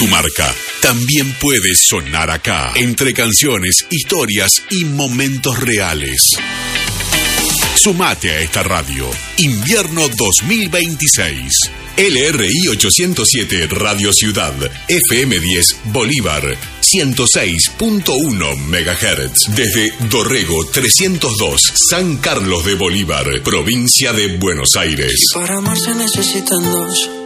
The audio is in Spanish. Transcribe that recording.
Tu marca también puede sonar acá, entre canciones, historias y momentos reales. Sumate a esta radio. Invierno 2026. LRI 807 Radio Ciudad. FM 10 Bolívar. 106.1 MHz. Desde Dorrego 302, San Carlos de Bolívar, provincia de Buenos Aires. Y para amar se necesitan dos.